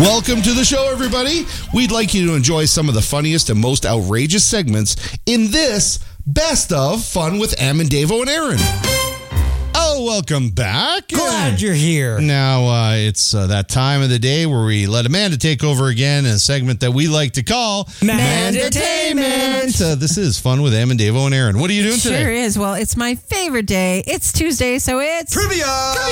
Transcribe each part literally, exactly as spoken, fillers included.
Welcome to the show, everybody. We'd like you to enjoy some of the funniest and most outrageous segments in this Best of Fun with Am and Davo and Aaron. Oh, welcome back. Glad you're here. Now, uh, it's uh, that time of the day where we let Amanda take over again in a segment that we like to call Mandatainment. Uh, this is Fun with Am and Davo and Aaron. What are you doing sure today? Sure is. Well, it's my favorite day. It's Tuesday, so it's... Trivia!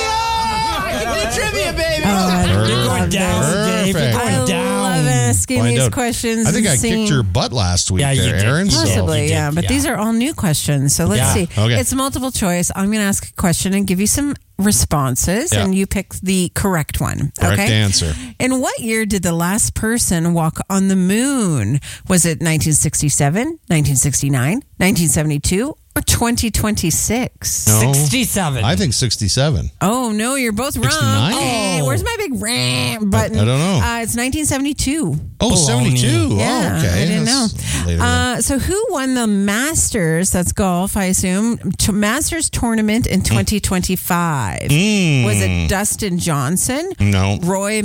Trivia! Trivia, baby! Oh, You're going down, Dave. You're Perfect. going I down. love asking Find these out. questions. I think and I seeing- kicked your butt last week Yeah, you there, did. Aaron. so- Possibly, you did, yeah. But yeah. these are all new questions. So let's Yeah. see. Okay. It's multiple choice. I'm going to ask a question and give you some responses, Yeah. and you pick the correct one. Correct okay? answer. In what year did the last person walk on the moon? Was it nineteen sixty-seven, nineteen sixty-nine, nineteen seventy-two, or twenty twenty-six? No. sixty-seven. I think sixty-seven. Oh, no, you're both wrong. sixty-nine? Eh, Oh. Where's my big rant button? I don't know. Uh, it's nineteen seventy-two. Oh, Baloney. seventy-two. Yeah, oh, okay. I didn't That's know. later on. Uh, so who won the Masters, that's golf, I assume, to Masters tournament in twenty twenty-five? Mm. Was it Dustin Johnson, No. Roy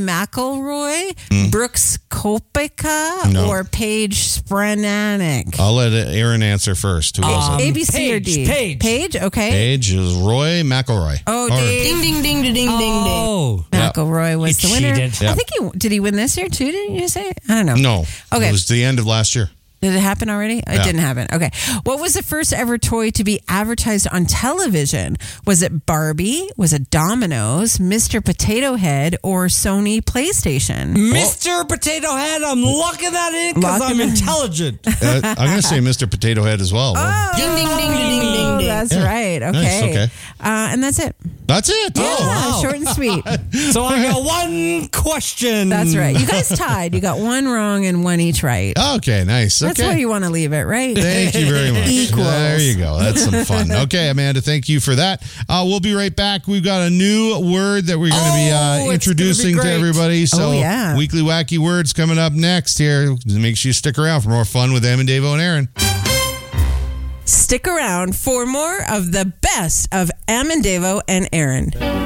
McIlroy, Brooks Koepka, No. or Paige Sprananic? I'll let Aaron answer first. Who was Um, it? A, B, C, or Paige, D? Paige. Page, okay. Page is Roy McIlroy. Oh, Or- Dave. Ding, ding, ding, ding, ding, ding. Oh. Yeah. McIlroy was He the winner. cheated. Yeah. I think he did he win this year too, didn't you say? I don't know. No. Okay. It was the end of last year. Did it happen already? It Yeah. didn't happen. Okay. What was the first ever toy to be advertised on television? Was it Barbie? Was it Domino's, Mister Potato Head, or Sony PlayStation? Mister Potato Head, I'm locking that in because Locking I'm it- intelligent. Uh, I'm going to say Mister Potato Head as well. Well, Ding, ding, ding, ding, ding, ding, Oh, ding. that's Yeah. right. Okay. Nice, okay. Uh, and that's it. That's it. Yeah, Oh, wow. short and sweet. So I got one question. That's right. You guys tied. You got one wrong and one each right. okay, nice. That's okay. why you want to leave it, right? Thank you very much. Equals. There you go. That's some fun. Okay, Amanda, thank you for that. Uh, we'll be right back. We've got a new word that we're going to be Oh, uh, it's gonna be introducing to great. everybody. So, Oh, yeah. Weekly Wacky Words coming up next here. Make sure you stick around for more fun with Am and Davo and Aaron. Stick around for more of the best of Am and Davo and Aaron.